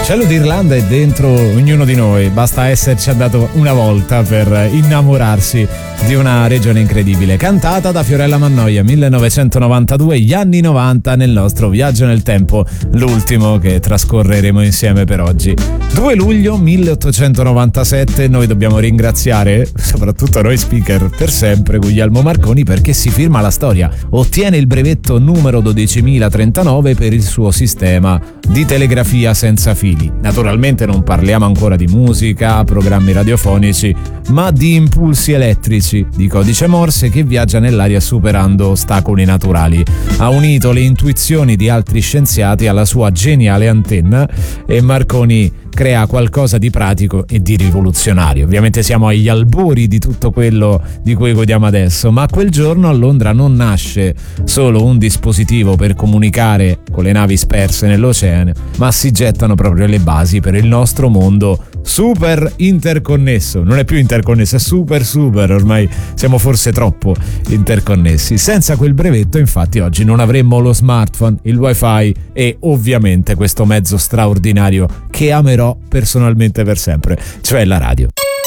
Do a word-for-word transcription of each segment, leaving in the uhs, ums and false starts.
cielo d'Irlanda è dentro ognuno di noi, basta esserci andato una volta per innamorarsi di una regione incredibile. Cantata da Fiorella Mannoia, millenovecentonovantadue, gli anni novanta nel nostro viaggio nel tempo, l'ultimo che trascorreremo insieme per oggi. due luglio milleottocentonovantasette, noi dobbiamo ringraziare, soprattutto noi speaker per sempre, Guglielmo Marconi, perché si firma la storia. Ottiene il brevetto numero dodicimilatrentanove per il suo sistema di telegrafia senza fili. Naturalmente non parliamo ancora di musica, programmi radiofonici, ma di impulsi elettrici, di codice Morse che viaggia nell'aria superando ostacoli naturali. Ha unito le intuizioni di altri scienziati alla sua geniale antenna e Marconi crea qualcosa di pratico e di rivoluzionario. Ovviamente siamo agli albori di tutto quello di cui godiamo adesso, ma quel giorno a Londra non nasce solo un dispositivo per comunicare con le navi sperse nell'oceano, ma si gettano proprio le basi per il nostro mondo super interconnesso. Non è più interconnesso, è super super, ormai siamo forse troppo interconnessi. Senza quel brevetto, infatti, oggi non avremmo lo smartphone, il wifi e ovviamente questo mezzo straordinario che amerò personalmente per sempre, cioè la radio.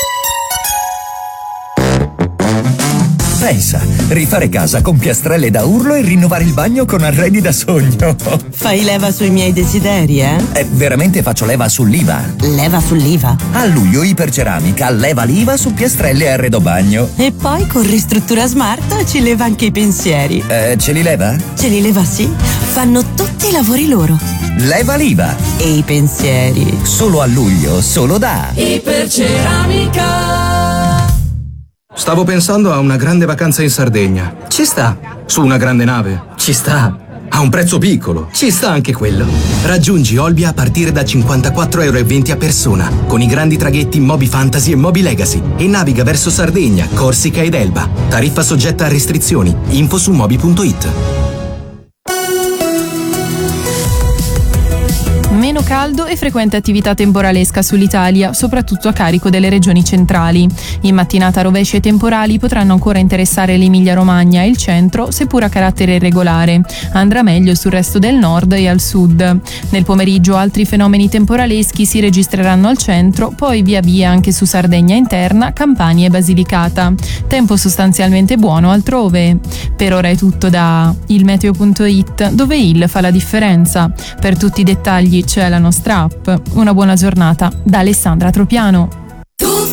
Pensa, rifare casa con piastrelle da urlo e rinnovare il bagno con arredi da sogno. Fai leva sui miei desideri, eh? Eh, veramente faccio leva sull'I V A. Leva sull'I V A? A luglio Iperceramica leva l'I V A su piastrelle e arredo bagno. E poi con Ristruttura Smart ci leva anche i pensieri. Eh, ce li leva? Ce li leva, sì. Fanno tutti i lavori loro. Leva l'I V A. E i pensieri. Solo a luglio, solo da Iperceramica. Stavo pensando a una grande vacanza in Sardegna. Ci sta. Su una grande nave. Ci sta. A un prezzo piccolo. Ci sta anche quello. Raggiungi Olbia a partire da cinquantaquattro euro e venti a persona, con i grandi traghetti Moby Fantasy e Moby Legacy, e naviga verso Sardegna, Corsica ed Elba. Tariffa soggetta a restrizioni. Info su moby punto it. Meno caldo e frequente attività temporalesca sull'Italia, soprattutto a carico delle regioni centrali. In mattinata rovesci e temporali potranno ancora interessare l'Emilia-Romagna e il centro, seppur a carattere irregolare. Andrà meglio sul resto del nord e al sud. Nel pomeriggio altri fenomeni temporaleschi si registreranno al centro, poi via via anche su Sardegna interna, Campania e Basilicata. Tempo sostanzialmente buono altrove. Per ora è tutto da il meteo punto it, dove il fa la differenza. Per tutti i dettagli c'è la nostra app. Una buona giornata da Alessandra Tropiano.